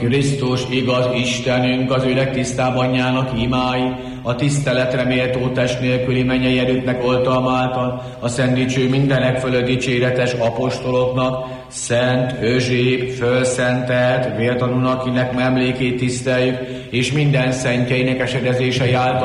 Krisztus igaz Istenünk az ő legtisztább anyjának imái, a tiszteletre méltó test nélküli mennyei erőknek oltalma által, a szent dicső mindenek fölött dicséretes apostoloknak, Szent Özséb fölszentelt vértanúnak, kinek emlékét tiszteljük, és minden szentjeinek esedezései által